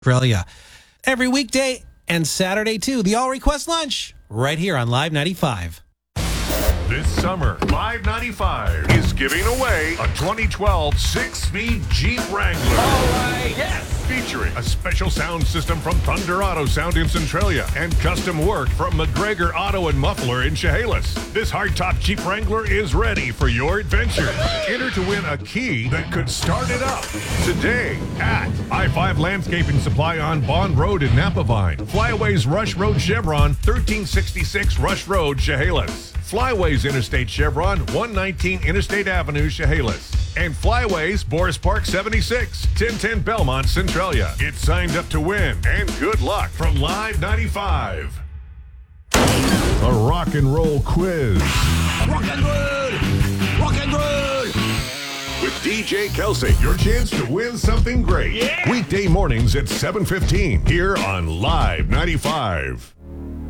Australia. Every weekday and Saturday, too. The All Request Lunch, right here on Live 95. This summer, Live 95 is giving away a 2012 six-speed Jeep Wrangler. All right, yes! Featuring a special sound system from Thunder Auto Sound in Centralia and custom work from McGregor Auto and Muffler in Chehalis. This hardtop Jeep Wrangler is ready for your adventure. Enter to win a key that could start it up today at I-5 Landscaping Supply on Bond Road in Napavine. Flyaway's Rush Road Chevron, 1366 Rush Road, Chehalis. Flyways Interstate Chevron, 119 Interstate Avenue, Chehalis. And Flyways Boris Park 76, 1010 Belmont, Centralia. Get signed up to win, and good luck from Live 95. A rock and roll quiz. Rock and roll! Rock and roll! With DJ Kelsey, your chance to win something great. Yeah! Weekday mornings at 7:15 here on Live 95.